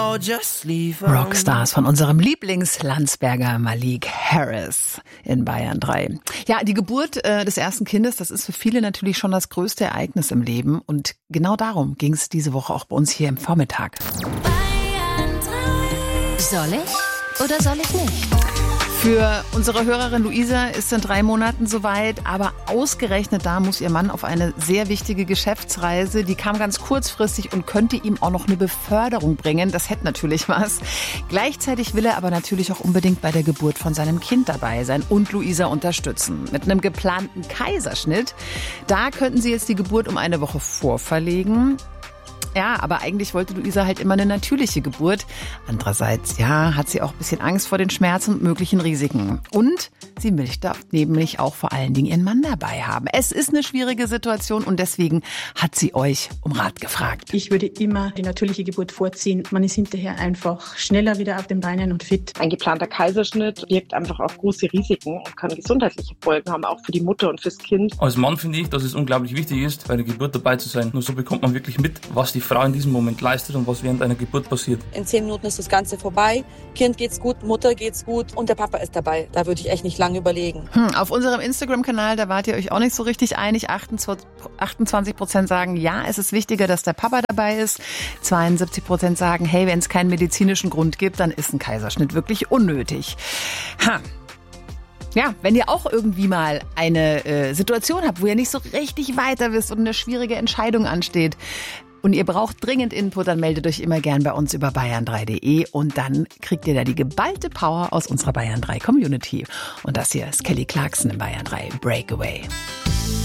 Rockstars von unserem Lieblingslandsberger Malik Harris in Bayern 3. Ja, die Geburt des ersten Kindes, das ist für viele natürlich schon das größte Ereignis im Leben. Und genau darum ging es diese Woche auch bei uns hier im Vormittag. Soll ich oder soll ich nicht? Für unsere Hörerin Luisa ist in 3 Monaten soweit, aber ausgerechnet da muss ihr Mann auf eine sehr wichtige Geschäftsreise. Die kam ganz kurzfristig und könnte ihm auch noch eine Beförderung bringen. Das hätte natürlich was. Gleichzeitig will er aber natürlich auch unbedingt bei der Geburt von seinem Kind dabei sein und Luisa unterstützen. Mit einem geplanten Kaiserschnitt, da könnten sie jetzt die Geburt um eine Woche vorverlegen. Ja, aber eigentlich wollte Luisa halt immer eine natürliche Geburt. Andererseits, ja, hat sie auch ein bisschen Angst vor den Schmerzen und möglichen Risiken. Und sie möchte nämlich auch vor allen Dingen ihren Mann dabei haben. Es ist eine schwierige Situation und deswegen hat sie euch um Rat gefragt. Ich würde immer die natürliche Geburt vorziehen. Man ist hinterher einfach schneller wieder auf den Beinen und fit. Ein geplanter Kaiserschnitt birgt einfach auch große Risiken und kann gesundheitliche Folgen haben, auch für die Mutter und fürs Kind. Als Mann finde ich, dass es unglaublich wichtig ist, bei der Geburt dabei zu sein. Nur so bekommt man wirklich mit, was die Frau in diesem Moment leistet und was während einer Geburt passiert. In 10 Minuten ist das Ganze vorbei. Kind geht's gut, Mutter geht's gut und der Papa ist dabei. Da würde ich echt nicht lange überlegen. Auf unserem Instagram-Kanal, da wart ihr euch auch nicht so richtig einig. 28% sagen, ja, es ist wichtiger, dass der Papa dabei ist. 72% sagen, hey, wenn es keinen medizinischen Grund gibt, dann ist ein Kaiserschnitt wirklich unnötig. Ja, wenn ihr auch irgendwie mal eine Situation habt, wo ihr nicht so richtig weiter wisst und eine schwierige Entscheidung ansteht und ihr braucht dringend Input, dann meldet euch immer gern bei uns über bayern3.de und dann kriegt ihr da die geballte Power aus unserer Bayern 3 Community. Und das hier ist Kelly Clarkson in Bayern 3 Breakaway.